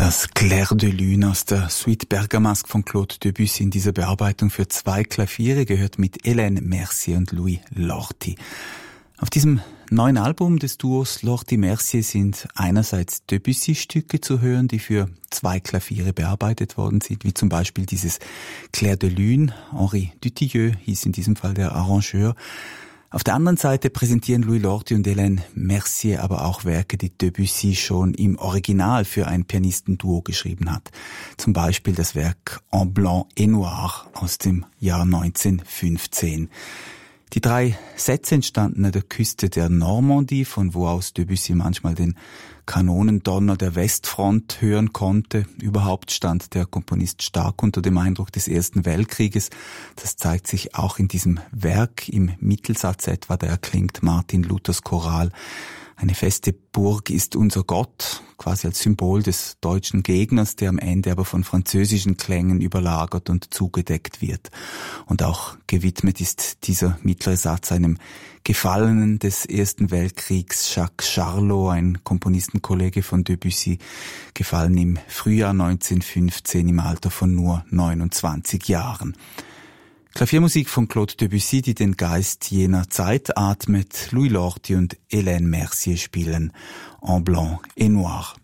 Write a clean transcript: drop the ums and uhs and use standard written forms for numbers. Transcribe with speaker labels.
Speaker 1: Das Clair de Lune aus der Suite Bergamasque von Claude Debussy in dieser Bearbeitung für 2 Klaviere gehört mit Hélène Mercier und Louis Lorty. Auf diesem neuen Album des Duos Lorty-Mercier sind einerseits Debussy-Stücke zu hören, die für 2 Klaviere bearbeitet worden sind, wie zum Beispiel dieses Clair de Lune. Henri Dutilleux hieß in diesem Fall der Arrangeur. Auf der anderen Seite präsentieren Louis Lorty und Hélène Mercier aber auch Werke, die Debussy schon im Original für ein Pianistenduo geschrieben hat. Zum Beispiel das Werk En Blanc et Noir aus dem Jahr 1915. Die 3 Sätze entstanden an der Küste der Normandie, von wo aus Debussy manchmal den Kanonendonner der Westfront hören konnte. Überhaupt stand der Komponist stark unter dem Eindruck des Ersten Weltkrieges. Das zeigt sich auch in diesem Werk. Im Mittelsatz etwa, da erklingt Martin Luthers Choral: Eine feste Burg ist unser Gott, quasi als Symbol des deutschen Gegners, der am Ende aber von französischen Klängen überlagert und zugedeckt wird. Und auch gewidmet ist dieser mittlere Satz einem Gefallenen des Ersten Weltkriegs, Jacques Charlot, ein Komponistenkollege von Debussy, gefallen im Frühjahr 1915 im Alter von nur 29 Jahren. Klaviermusik von Claude Debussy, die den Geist jener Zeit atmet. Louis Lorty und Hélène Mercier spielen En Blanc et Noir.